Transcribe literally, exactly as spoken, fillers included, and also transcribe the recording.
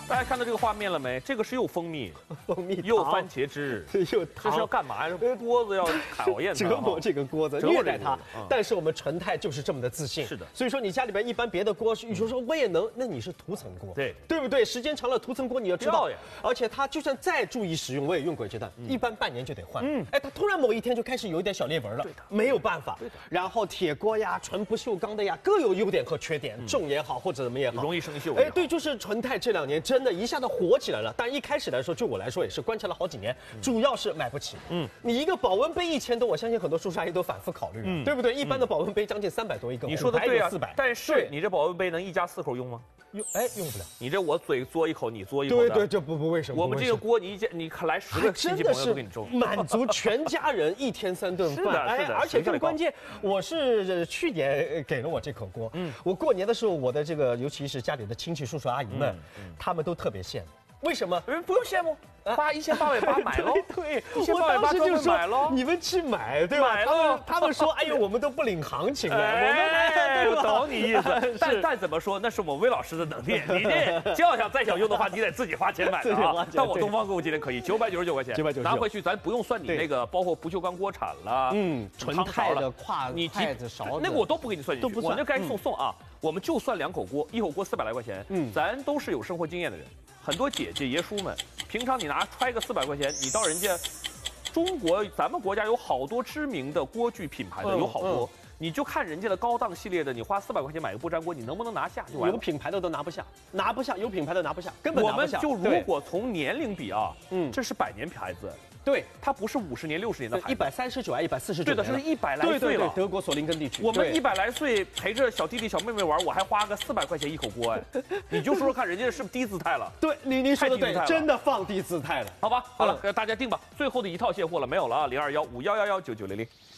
大家看到这个画面了没？这个是又蜂蜜， 蜂蜜又番茄汁， 又这是要干嘛呀？锅子要考验它， 折磨这个锅子，虐待它。但是我们纯泰就是这么的自信。 是的， 所以说你家里边一般别的锅，你说说我也能，那你是涂层锅， 对对不对？时间长了，涂层锅你要知道，而且它就算再注意使用，我也用过一阶段，一般半年就得换。嗯，哎，它突然某一天就开始有一点小裂纹了，对的，没有办法。对的。然后铁锅呀、纯不锈钢的呀，各有优点和缺点，重也好或者怎么也好， 容易生锈。 哎，对，就是纯泰这两年真的一下子火起来了。但一开始来说，就我来说也是观察了好几年，主要是买不起。嗯，你一个保温杯一千多，我相信很多叔叔阿姨都反复考虑了，对不对？一般的保温杯将近三百多一个， 你说的对啊， 四百。 但是你这保温杯能一家四口用吗？ 用哎用不了。 你这我嘴嘬一口，你嘬一口。 对对，这不不为什么？ 我们这个锅，你一家你看来十个亲戚朋友都给你蒸， 满足全家人一天三顿饭。 是的，是的。 而且更关键，我是去年给了我这口锅。嗯，我过年的时候，我的这个尤其是家里的亲戚叔叔阿姨们，他们都特别羡慕。为什么？ 人不用羡慕，八一千八百八买喽。 对， 一千八百八就买喽。 你们去买，对吧？ 买喽。 他们说，哎呦，我们都不领行情了。我们哎，我懂你意思。但但怎么说，那是我们魏老师的能力。你这就要想再想用的话，你得自己花钱买的啊。但我东方购物今天可以九百九十九块钱， 九百九十九拿回去，咱不用算你那个，包括不锈钢锅铲了， 嗯，纯泰的跨你筷子勺子， 那个我都不给你算进去， 都不算。 我就该送送啊。我们就算两口锅，一口锅四百来块钱，嗯，咱都是有生活经验的人。很多姐姐爷叔们，平常你拿揣个四百块钱，你到人家中国，咱们国家有好多知名的锅具品牌的，有好多，你就看人家的高档系列的，你花四百块钱买个不粘锅，你能不能拿下？就完了。 有品牌的都拿不下，拿不下，有品牌的拿不下，根本拿不下。 我们就如果从年龄比啊，嗯，这是百年牌子。 对， 它不是五十年、六十年的牌子， 一百三十九啊，一百四十九。 对的，是一百来岁了。 德国索林根地区， 我们一百来岁陪着小弟弟、小妹妹玩，我还花个四百块钱一口锅，哎，你就说说看，人家是不是低姿态了？ 对，你你说的对，真的放低姿态了。 好吧，好了，大家定吧。最后的一套卸货了，没有了啊，零二幺五幺幺幺九九零零。